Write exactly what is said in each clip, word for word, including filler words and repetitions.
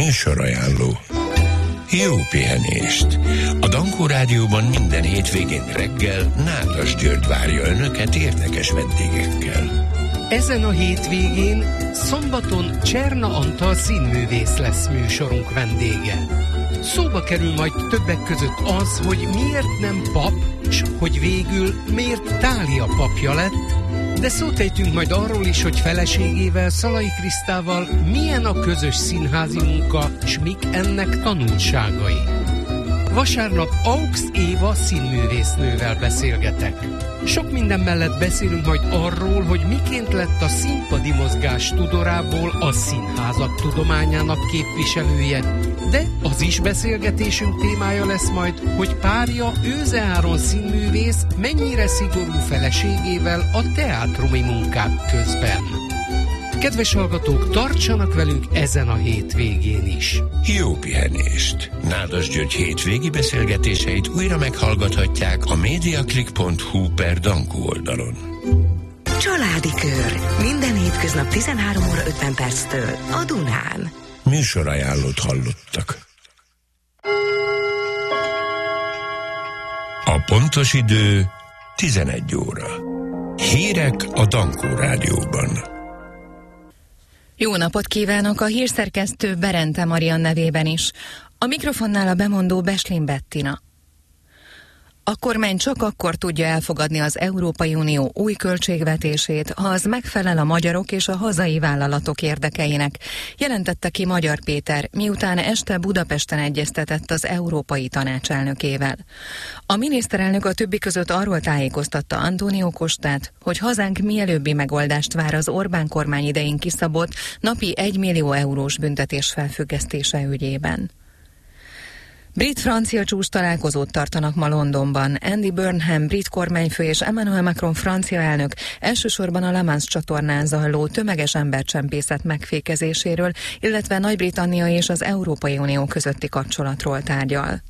Műsorajánló. Jó pihenést! A Dankó Rádióban minden hétvégén reggel Nádas György várja Önöket érdekes vendégekkel. Ezen a hétvégén szombaton Cserna Antal színművész lesz műsorunk vendége. Szóba kerül majd többek között az, hogy miért nem pap, s hogy végül miért Tália papja lett, de szót ejtünk majd arról is, hogy feleségével, Szalai Krisztával milyen a közös színházi munka, s mik ennek tanulságai. Vasárnap Aux Éva színművésznővel beszélgetek. Sok minden mellett beszélünk majd arról, hogy miként lett a színpadi mozgás tudorából a színházak tudományának képviselője, de az is beszélgetésünk témája lesz majd, hogy párja Őze Áron színművész mennyire szigorú feleségével a teátrumi munkák közben. Kedves hallgatók, tartsanak velünk ezen a hétvégén is. Jó pihenést! Nádas György hétvégi beszélgetéseit újra meghallgathatják a mediaclick pont hu per Dankó oldalon. Családi Kör. Minden hétköznap tizenhárom óra ötven perctől a Dunán. Műsorajánlót hallottak. A pontos idő tizenegy óra. Hírek a Dankó Rádióban. Jó napot kívánok a hírszerkesztő Berente Marian nevében is. A mikrofonnál a bemondó Beslin Bettina. A kormány csak akkor tudja elfogadni az Európai Unió új költségvetését, ha az megfelel a magyarok és a hazai vállalatok érdekeinek, jelentette ki Magyar Péter, miután este Budapesten egyeztetett az Európai Tanács elnökével. A miniszterelnök a többi között arról tájékoztatta Antónió Costát, hogy hazánk mielőbbi megoldást vár az Orbán kormány idején kiszabott napi egymillió eurós büntetés felfüggesztése ügyében. Brit-francia csúcs találkozót tartanak ma Londonban. Andy Burnham brit kormányfő és Emmanuel Macron francia elnök elsősorban a La Manche csatornán zajló tömeges embercsempészet megfékezéséről, illetve Nagy-Britannia és az Európai Unió közötti kapcsolatról tárgyal.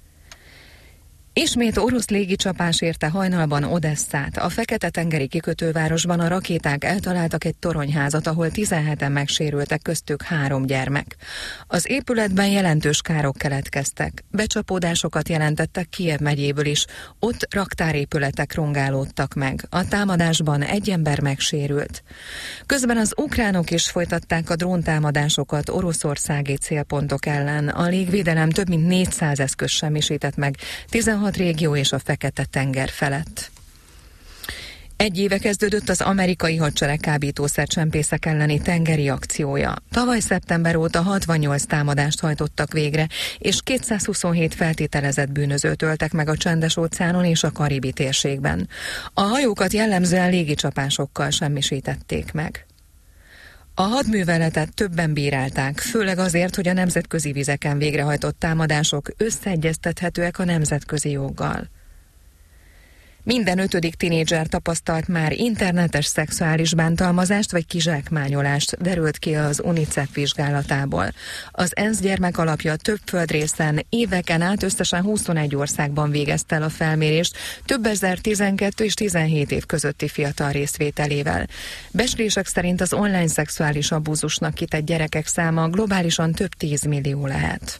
Ismét orosz légicsapás érte hajnalban Odesszát. A Fekete-tengeri kikötővárosban a rakéták eltaláltak egy toronyházat, ahol tizenheten megsérültek, köztük három gyermek. Az épületben jelentős károk keletkeztek. Becsapódásokat jelentettek Kijev megyéből is. Ott raktárépületek rongálódtak meg. A támadásban egy ember megsérült. Közben az ukránok is folytatták a dróntámadásokat oroszországi célpontok ellen. A légvédelem több mint négyszáz eszköz semmisített meg, tizenhat régió és a Fekete-tenger felett. Egy éve kezdődött az amerikai hadsereg kábítószercsempészek elleni tengeri akciója. Tavaly szeptember óta hatvannyolc támadást hajtottak végre, és kétszázhuszonhét feltételezett bűnözőt öltek meg a Csendes-óceánon és a Karibi térségben. A hajókat jellemzően légicsapásokkal semmisítették meg. A hadműveletet többen bírálták, főleg azért, hogy a nemzetközi vizeken végrehajtott támadások összeegyeztethetőek a nemzetközi joggal. Minden ötödik tinédzser tapasztalt már internetes szexuális bántalmazást vagy kizsákmányolást, derült ki az UNICEF vizsgálatából. Az ENSZ gyermekalapja több földrészen éveken át összesen huszonegy országban végezte el a felmérést, több ezer tizenkét és tizenhét év közötti fiatal részvételével. Becslések szerint az online szexuális abúzusnak kitett gyerekek száma globálisan több tízmillió lehet.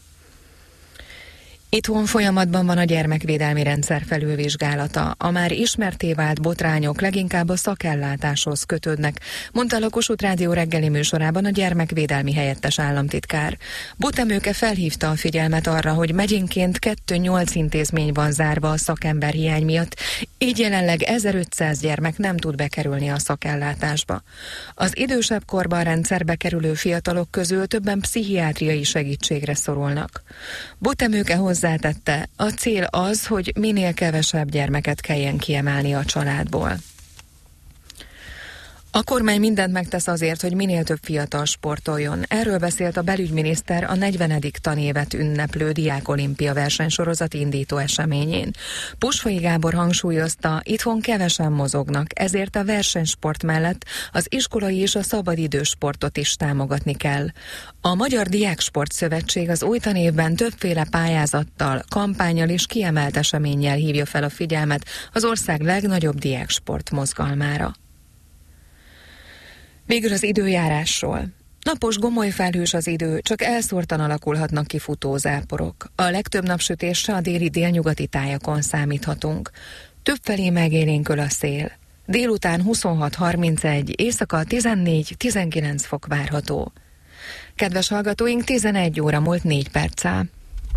Itthon folyamatban van a gyermekvédelmi rendszer felülvizsgálata. A már ismertté vált botrányok leginkább a szakellátáshoz kötődnek, mondta a Kossuth Rádió reggeli műsorában a gyermekvédelmi helyettes államtitkár. Botemőke felhívta a figyelmet arra, hogy megyénként kettő-nyolc intézmény van zárva a szakemberhiány miatt, így jelenleg ezerötszáz gyermek nem tud bekerülni a szakellátásba. Az idősebb korban a rendszerbe kerülő fiatalok közül többen pszichiátriai segítségre szorulnak. Botemőke hozzátette, a cél az, hogy minél kevesebb gyermeket kelljen kiemelni a családból. A kormány mindent megtesz azért, hogy minél több fiatal sportoljon. Erről beszélt a belügyminiszter a negyvenedik tanévet ünneplő diákolimpia versenysorozat indító eseményén. Pusfai Gábor hangsúlyozta, itthon kevesen mozognak, ezért a versenysport mellett az iskolai és a szabadidős sportot is támogatni kell. A Magyar Diáksport Szövetség az új tanévben többféle pályázattal, kampánnyal és kiemelt eseménnyel hívja fel a figyelmet az ország legnagyobb diáksport mozgalmára. Végül az időjárásról. Napos, gomolyfelhős az idő, csak elszórtan alakulhatnak ki futózáporok. A legtöbb napsütésre a déli délnyugati tájakon számíthatunk. Többfelé megélénkül a szél. Délután huszonhat harmincegy, éjszaka tizennégy-tizenkilenc fok várható. Kedves hallgatóink, tizenegy óra múlt négy perccel.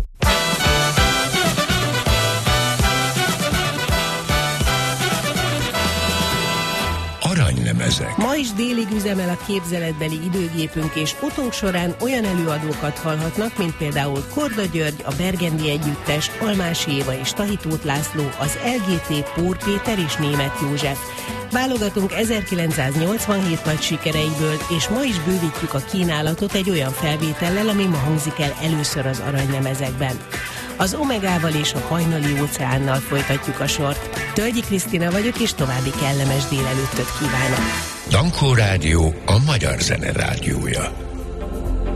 Aranylemezek. Ma is délig üzemel a képzeletbeli időgépünk, és utunk során olyan előadókat hallhatnak, mint például Korda György, a Bergendi Együttes, Almási Éva és Tahi Tóth László, az el gé té, Pór Péter és Németh József. Válogatunk ezerkilencszáznyolcvanhét nagy sikereiből, és ma is bővítjük a kínálatot egy olyan felvétellel, ami ma hangzik el először az aranylemezekben. Az Omegával és a Hajnali Óceánnal folytatjuk a sort. Tölgyi Krisztina vagyok, és további kellemes délelőttöt kívánok. Dankó Rádió, a magyar zene rádiója.